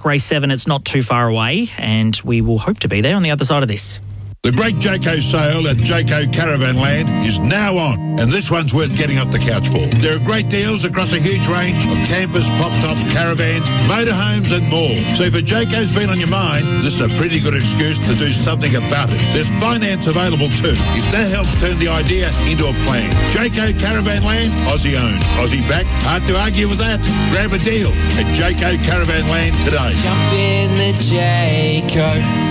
race 7. It's not too far away, and we will hope to be there on the other side of this. The Great Jayco sale at Jayco Caravan Land is now on, and this one's worth getting up the couch for. There are great deals across a huge range of campers, pop-tops, caravans, motorhomes and more. So if a Jayco's been on your mind, this is a pretty good excuse to do something about it. There's finance available too, if that helps turn the idea into a plan. Jayco Caravan Land, Aussie owned, Aussie backed. Hard to argue with that. Grab a deal at Jayco Caravan Land today. Jump in the Jayco.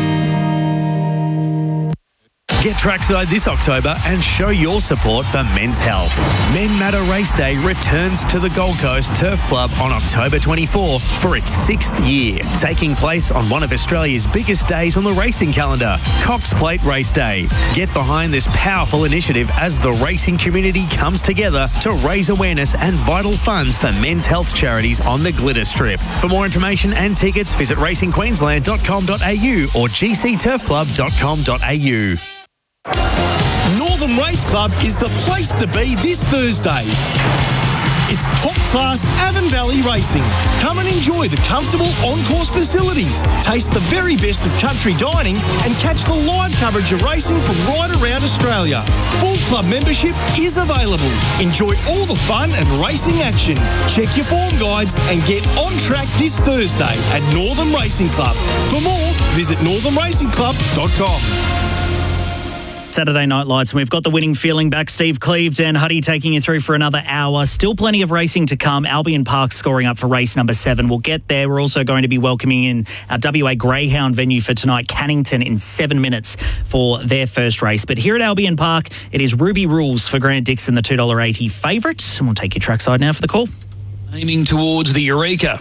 Get trackside this October and show your support for men's health. Men Matter Race Day returns to the Gold Coast Turf Club on October 24 for its 6th year, taking place on one of Australia's biggest days on the racing calendar, Cox Plate Race Day. Get behind this powerful initiative as the racing community comes together to raise awareness and vital funds for men's health charities on the Glitter Strip. For more information and tickets, visit racingqueensland.com.au or gcturfclub.com.au. Northern Race Club is the place to be this Thursday. It's top-class Avon Valley racing. Come and enjoy the comfortable on-course facilities, taste the very best of country dining and catch the live coverage of racing from right around Australia. Full club membership is available. Enjoy all the fun and racing action. Check your form guides and get on track this Thursday at Northern Racing Club. For more, visit northernracingclub.com. Saturday Night Lights, and we've got the winning feeling back. Steve Cleave, Dan Huddy taking you through for another hour. Still plenty of racing to come. Albion Park scoring up for race number 7. We'll get there. We're also going to be welcoming in our WA Greyhound venue for tonight, Cannington, in 7 minutes for their first race. But here at Albion Park, it is Ruby Rules for Grant Dixon, the $2.80 favourite. And we'll take you trackside now for the call. Aiming towards the Eureka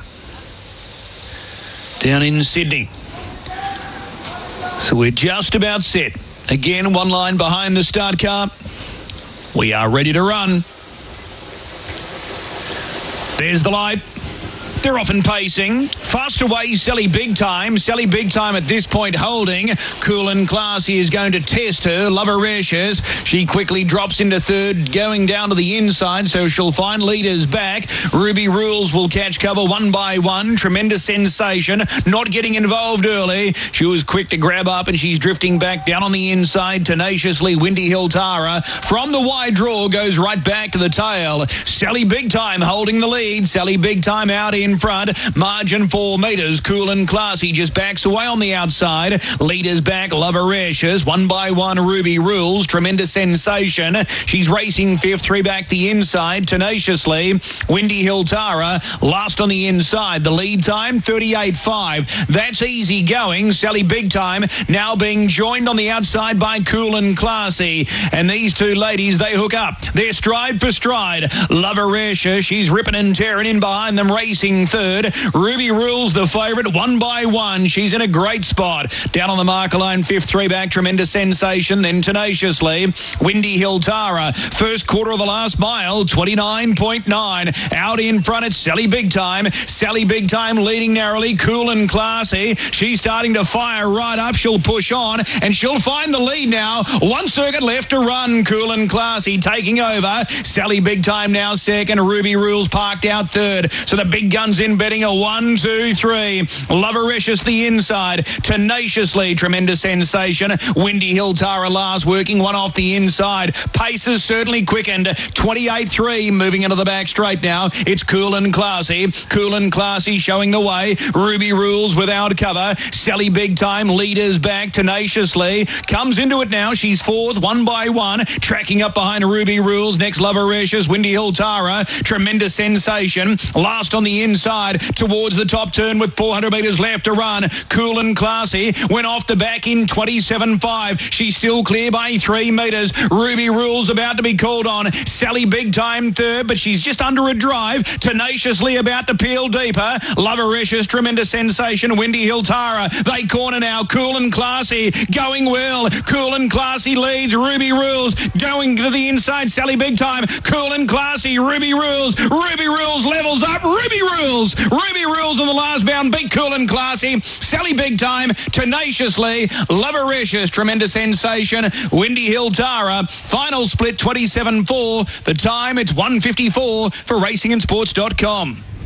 down in Sydney. So we're just about set. Again, one line behind the start car. We are ready to run. There's the light. They're off and pacing. Fast away, Sally Big Time. Sally Big Time at this point holding. Cool and Classy is going to test her. Lover Rashes. She quickly drops into third, going down to the inside, so she'll find leaders back. Ruby Rules will catch cover one by one. Tremendous Sensation, not getting involved early. She was quick to grab up, and she's drifting back down on the inside. Tenaciously, Windy Hill Tara. From the wide draw, goes right back to the tail. Sally Big Time holding the lead. Sally Big Time out in front. Margin 4 metres. Cool and Classy just backs away on the outside. Leaders back. Lover Rashes. One by one, Ruby Rules. Tremendous Sensation. She's racing fifth. 3 back the inside. Tenaciously. Windy Hill Tara. Last on the inside. The lead time, 38.5. That's easy going. Sally Big Time now being joined on the outside by Cool and Classy. And these two ladies, they hook up. They're stride for stride. Lover Rashes. She's ripping and tearing in behind them, racing third. Ruby Rules the favourite, one by one. She's in a great spot. Down on the marker line, fifth, 3 back, Tremendous Sensation. Then Tenaciously, Windy Hill Tara. First quarter of the last mile, 29.9. Out in front, it's Sally Big Time. Sally Big Time leading narrowly. Cool and Classy. She's starting to fire right up. She'll push on, and she'll find the lead now. 1 circuit left to run. Cool and Classy taking over. Sally Big Time now second. Ruby Rules parked out third. So the big guns in betting a 1, 2, 3. Lovericious the inside. Tenaciously, Tremendous Sensation. Windy Hill Tara last, working one off the inside. Pace has certainly quickened. 28.3 moving into the back straight now. It's Cool and Classy. Cool and Classy showing the way. Ruby Rules without cover. Sally Big Time leaders back. Tenaciously comes into it now. She's fourth, one by one. Tracking up behind Ruby Rules. Next Lovericious. Windy Hill Tara. Tremendous Sensation. Last on the inside towards the top turn with 400 metres left to run. Cool and Classy went off the back in 27.5. She's still clear by 3 metres. Ruby Rules about to be called on. Sally Big Time third, but she's just under a drive. Tenaciously about to peel deeper. Lovericious, Tremendous Sensation, Windy Hill Tara. They corner now. Cool and Classy going well. Cool and Classy leads. Ruby Rules going to the inside. Sally Big Time. Cool and Classy. Ruby Rules. Ruby Rules levels up. Ruby Rules. Ruby Rules in the last bound. Beat Cool and Classy. Sally Big Time. Tenaciously. Lovericious. Tremendous Sensation. Windy Hill Tara. Final split 27.4. The time, it's 1:54 for racingandsports.com.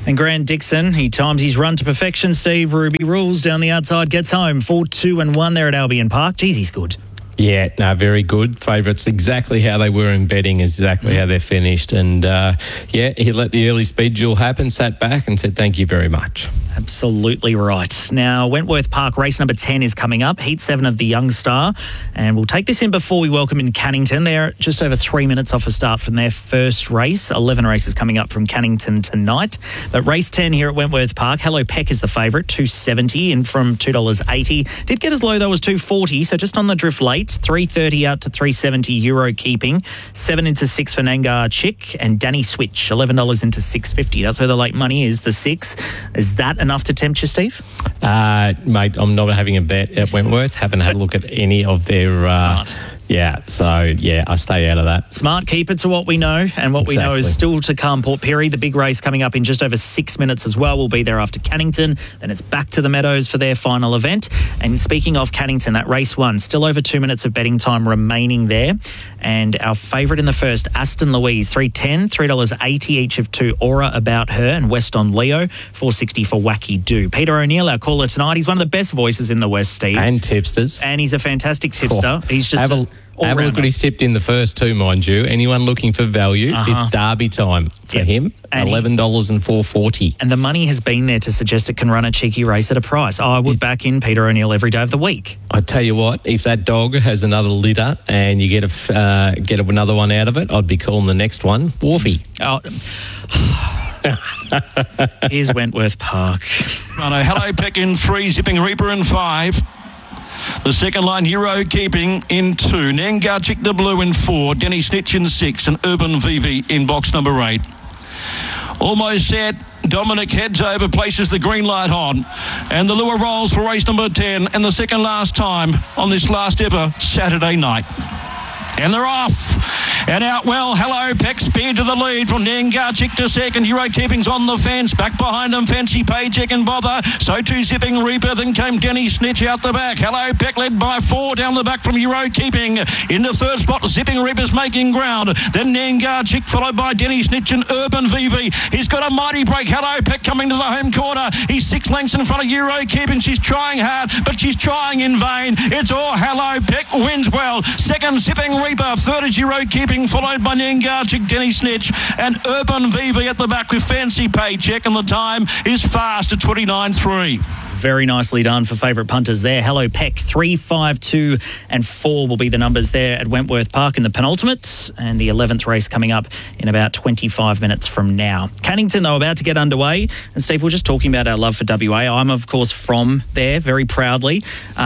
And Grant Dixon, he times his run to perfection. Steve, Ruby rules down the outside, gets home 4-2-1 there at Albion Park. Geez, he's good. Yeah, no, very good. Favourites exactly how they were in betting, exactly how they're finished. And, he let the early speed duel happen, sat back and said thank you very much. Absolutely right. Now, Wentworth Park, race number 10 is coming up, Heat 7 of the Young Star. And we'll take this in before we welcome in Cannington. They're just over 3 minutes off a start from their first race. 11 races coming up from Cannington tonight. But race 10 here at Wentworth Park, Hello Peck is the favourite, $2.70 in from $2.80. Did get as low though as $2.40, so just on the drift late. $3.30 out to $3.70 Euro keeping. 7 into 6 for Nangar Chick and Danny Switch, $11 into $6.50. That's where the late money is, the 6. Is that enough to tempt you, Steve? Mate, I'm not having a bet at Wentworth. Haven't had a look at any of their... Smart. Yeah, so, I stay out of that. Smart, keep it to what we know, and what we know is still to come. Port Pirie, the big race coming up in just over 6 minutes as well. We'll be there after Cannington. Then it's back to the Meadows for their final event. And speaking of Cannington, that race 1, still over 2 minutes of betting time remaining there. And our favourite in the first, Aston Louise, $3.10, $3.80 each of 2 Aura About Her and West on Leo, $4.60 for Wacky Do. Peter O'Neill, our caller tonight, he's one of the best voices in the West, Steve. And tipsters. And he's a fantastic tipster. He's just have a look at his tipped in the first 2, mind you. Anyone looking for value, it's Derby time for him. And $11 and $4.40. And the money has been there to suggest it can run a cheeky race at a price. I would back in Peter O'Neill every day of the week. I tell you what, if that dog has another litter and you get another one out of it, I'd be calling the next one Wharfie. Here's Wentworth Park. Righto, Hello Peck in 3, Zipping Reaper in 5. The second line, Euro Keeping in 2. Nangarchik the Blue in 4. Denny Snitch in 6. And Urban Vivi in box number 8. Almost set. Dominic heads over, places the green light on. And the lure rolls for race number 10. And the second last time on this last ever Saturday night. And they're off. And out well, Hello Peck, speed to the lead from Nangarchik to second. Euro Keeping's on the fence. Back behind them, Fancy Paycheck and Bother. So too Zipping Reaper. Then came Denny Snitch out the back. Hello Peck led by 4 down the back from Euro Keeping. In the third spot, Zipping Reaper's making ground. Then Nangarchik followed by Denny Snitch and Urban Vivi. He's got a mighty break. Hello Peck coming to the home corner. He's 6 lengths in front of Euro Keeping. She's trying hard, but she's trying in vain. It's all Hello Peck wins well. Second, Zipping Reaper. Third is Euro Keeping, followed by Nangarchik, Denny Snitch, and Urban Vivi at the back with Fancy Paycheck, and the time is fast at 29.3. Very nicely done for favourite punters there. Hello Peck, 3, 5, 2 and 4 will be the numbers there at Wentworth Park in the penultimate, and the 11th race coming up in about 25 minutes from now. Cannington, though, about to get underway. And Steve, we're just talking about our love for WA. I'm, of course, from there very proudly,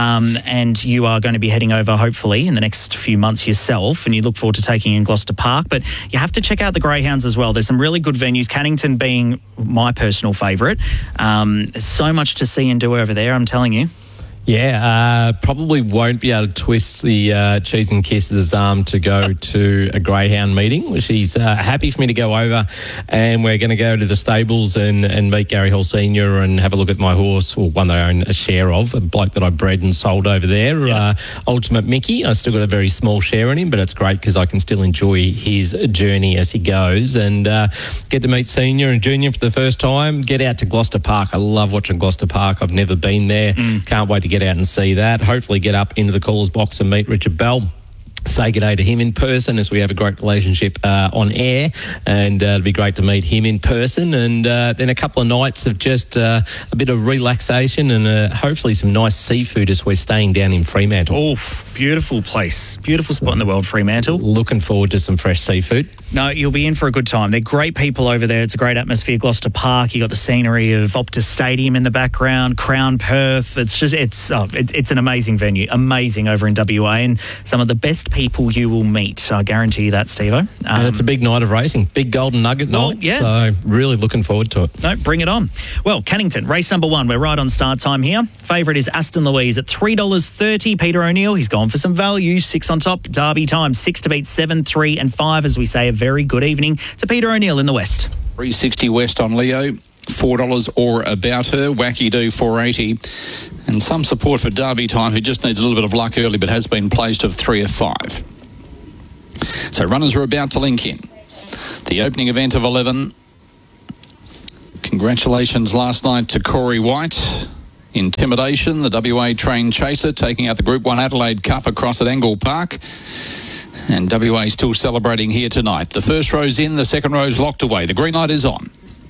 and you are going to be heading over, hopefully, in the next few months yourself, and you look forward to taking in Gloucester Park. But you have to check out the Greyhounds as well. There's some really good venues, Cannington being my personal favourite. There's so much to see and do over there, I'm telling you. Yeah, probably won't be able to twist the Cheese and Kisses' arm to go to a Greyhound meeting, which he's happy for me to go over, and we're going to go to the stables and meet Gary Hall Sr. and have a look at my horse, or one that I own a share of, a bloke that I bred and sold over there, Ultimate Mickey. I still got a very small share in him, but it's great because I can still enjoy his journey as he goes, and get to meet Senior and Junior for the first time, get out to Gloucester Park. I love watching Gloucester Park. I've never been there. Can't wait to get out and see that. Hopefully get up into the caller's box and meet Richard Bell. Say good day to him in person, as we have a great relationship on air, and it'd be great to meet him in person, and then a couple of nights of just a bit of relaxation and hopefully some nice seafood as we're staying down in Fremantle. Oh, beautiful place. Beautiful spot in the world, Fremantle. Looking forward to some fresh seafood. No, you'll be in for a good time. They're great people over there. It's a great atmosphere. Gloucester Park, you got the scenery of Optus Stadium in the background, Crown Perth. It's an amazing venue. Amazing over in WA, and some of the best people you will meet. I guarantee you that, Steve-O. And it's a big night of racing. Big Golden Nugget night. Yeah. So really looking forward to it. No, bring it on. Well, Cannington, race number 1. We're right on start time here. Favourite is Aston Louise at $3.30. Peter O'Neill, he's gone for some value. 6 on top. Derby time. 6 to beat 7, 3 and 5, as we say. A very good evening to Peter O'Neill in the West. 360 West on Leo. $4 or About Her. Wacky Do $4.80. And some support for Derby time, who just needs a little bit of luck early but has been placed of 3 or 5. So runners are about to link in. The opening event of 11 Congratulations last night to Corey White. Intimidation, the WA trained chaser, taking out the Group 1 Adelaide Cup across at Angle Park. And WA still celebrating here tonight. The first row's in, the second row's locked away. The green light is on.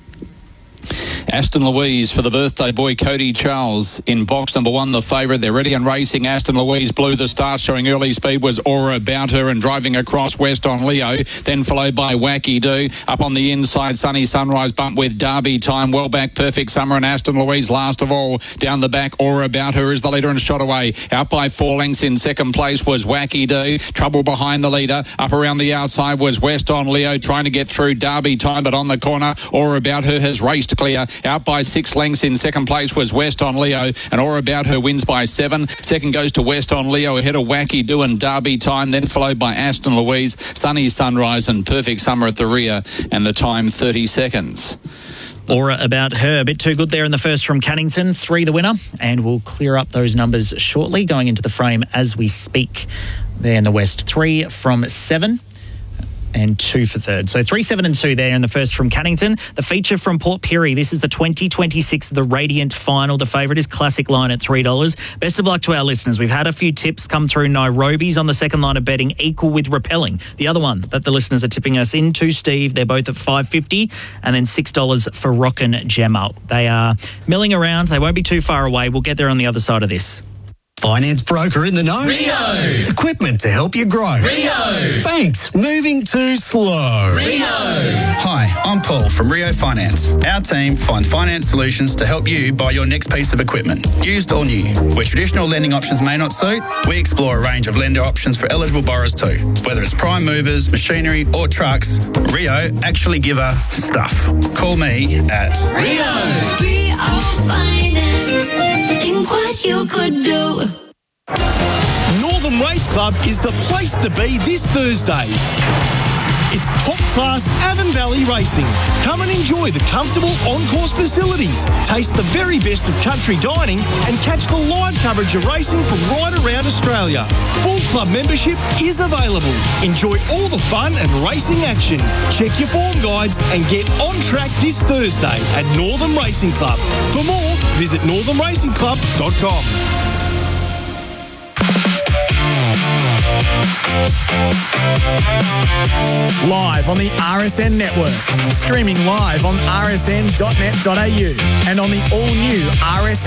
Aston Louise for the birthday boy Cody Charles in box number 1, the favourite. They're ready and racing. Aston Louise blew the start, showing early speed was Aura About Her and driving across West on Leo, then followed by Wacky Do. Up on the inside, Sunny Sunrise bump with Derby Time. Well back, Perfect Summer and Aston Louise last of all. Down the back, Aura About Her is the leader and shot away. Out by 4 lengths in second place was Wacky Do. Trouble behind the leader. Up around the outside was West on Leo, trying to get through Derby Time, but on the corner, Aura About Her has raced clear. Out by 6 lengths in second place was West on Leo, and Aura About Her wins by 7. Second goes to West on Leo ahead of Wacky Do and Derby Time, then followed by Aston Louise, Sunny Sunrise and Perfect Summer at the rear, and the time 30 seconds. Aura About Her, a bit too good there in the first from Cannington. 3 the winner, and we'll clear up those numbers shortly, going into the frame as we speak. There in the West, 3 from 7. And 2 for third. So 3, 7 and 2 there in the first from Cannington. The feature from Port Pirie. This is the 2026 The Radiant Final. The favourite is Classic Line at $3. Best of luck to our listeners. We've had a few tips come through. Nairobi's on the second line of betting, equal with Repelling. The other one that the listeners are tipping us into, Steve, they're both at $5.50, and then $6 for Rockin' Gemma. They are milling around. They won't be too far away. We'll get there on the other side of this. Finance broker in the know. Rio. Equipment to help you grow. Rio. Banks moving too slow. Rio. Hi, I'm Paul from Rio Finance. Our team finds finance solutions to help you buy your next piece of equipment, used or new. Where traditional lending options may not suit, we explore a range of lender options for eligible borrowers too. Whether it's prime movers, machinery or trucks, Rio actually give a stuff. Call me at Rio. Rio Finance. Think what you could do. Northern Race Club is the place to be this Thursday. It's top-class Avon Valley racing. Come and enjoy the comfortable on-course facilities, taste the very best of country dining, and catch the live coverage of racing from right around Australia. Full club membership is available. Enjoy all the fun and racing action. Check your form guides and get on track this Thursday at Northern Racing Club. For more, visit northernracingclub.com. Live on the RSN network, streaming live on rsn.net.au and on the all-new RSN